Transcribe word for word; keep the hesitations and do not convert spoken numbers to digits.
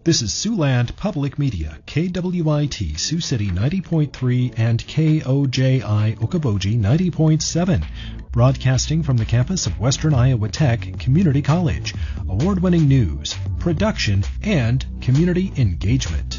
This is Siouxland Public Media, K W I T Sioux City ninety point three and K O J I Okoboji ninety point seven, broadcasting from the campus of Western Iowa Tech Community College. Award-winning news, production, and community engagement.